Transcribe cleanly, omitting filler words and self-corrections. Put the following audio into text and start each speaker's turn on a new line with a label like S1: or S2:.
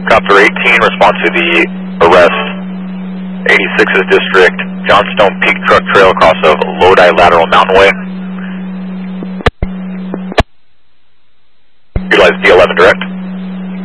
S1: Copter 18, response to the arrest. 86's district, Johnstone Peak Truck Trail across of Lodi Lateral Mountain Way. Utilize D11 direct.